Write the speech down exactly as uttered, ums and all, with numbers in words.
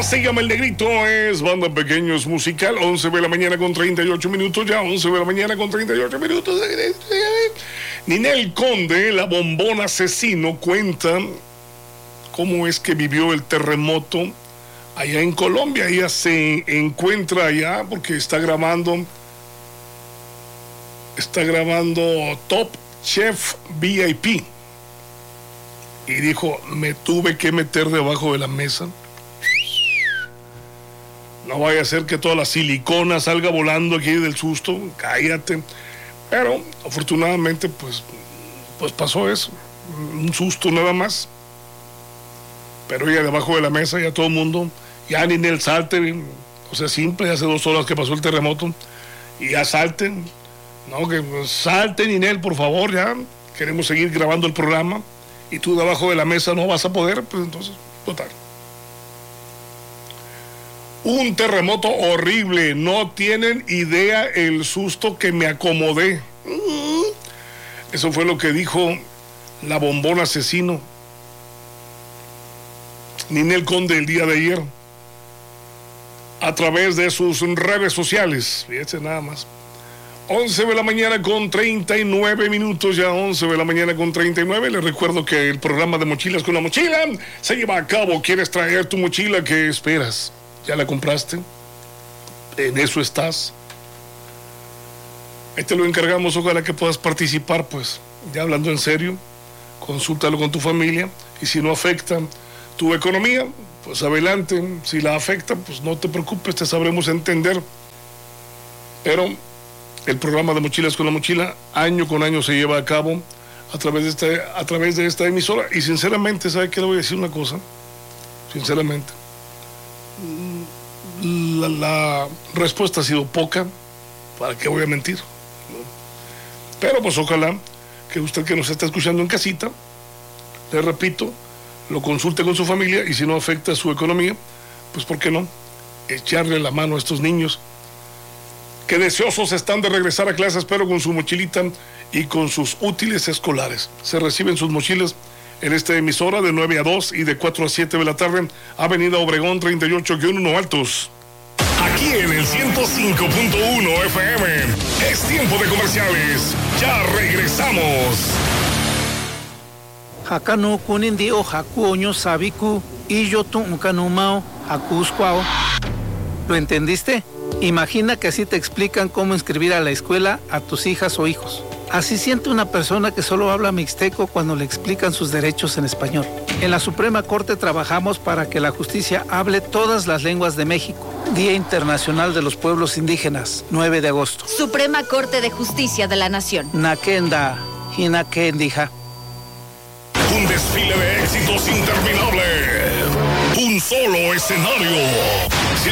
Se llama El Negrito, es Banda Pequeños Musical. Once de la mañana con treinta y ocho minutos, ya once de la mañana con treinta y ocho minutos. Ninel Conde, la bombona asesino, cuenta cómo es que vivió el terremoto allá en Colombia. Ella se encuentra allá porque está grabando está grabando Top Chef V I P y dijo, me tuve que meter debajo de la mesa. No vaya a ser que toda la silicona salga volando aquí del susto. Cállate. Pero afortunadamente pues, pues pasó eso, un susto nada más. Pero ella debajo de la mesa, ya todo el mundo, ya ni en el salte, o sea, simple, hace dos horas que pasó el terremoto, y ya salten, no, que pues, salten, Ninel, por favor, ya, queremos seguir grabando el programa, y tú debajo de la mesa no vas a poder, pues entonces, total. Un terremoto horrible, no tienen idea el susto que me acomodé. Eso fue lo que dijo la bombona asesino Ninel Conde el día de ayer a través de sus redes sociales. Fíjense nada más. once de la mañana con treinta y nueve minutos, ya once de la mañana con treinta y nueve. Les recuerdo que el programa de Mochilas con la Mochila se lleva a cabo. ¿Quieres traer tu mochila? ¿Qué esperas? ¿Ya la compraste? ¿En eso estás? Ahí te lo encargamos, ojalá que puedas participar, pues, ya hablando en serio, consúltalo con tu familia, y si no afecta tu economía, pues adelante. Si la afecta, pues no te preocupes, te sabremos entender. Pero el programa de Mochilas con la Mochila, año con año se lleva a cabo a través de esta, a través de esta emisora, y sinceramente, ¿sabe qué? Le voy a decir una cosa, sinceramente. La, la respuesta ha sido poca, ¿para qué voy a mentir? Pero pues ojalá que usted que nos está escuchando en casita, le repito, lo consulte con su familia, y si no afecta su economía, pues ¿por qué no? Echarle la mano a estos niños que deseosos están de regresar a clases, pero con su mochilita y con sus útiles escolares. Se reciben sus mochilas en esta emisora de nueve a dos y de cuatro a siete de la tarde, Avenida Obregón treinta y ocho uno Altos. Aquí en el ciento cinco punto uno F M. Es tiempo de comerciales. Ya regresamos. Hakano kunindi o hakuoño sabiku y yo tuncanumao hakuscuao. ¿Lo entendiste? Imagina que así te explican cómo inscribir a la escuela a tus hijas o hijos. Así siente una persona que solo habla mixteco cuando le explican sus derechos en español. En la Suprema Corte trabajamos para que la justicia hable todas las lenguas de México. Día Internacional de los Pueblos Indígenas, nueve de agosto. Suprema Corte de Justicia de la Nación. Nakenda, Hinakendija. Un desfile de éxitos interminable. Un solo escenario.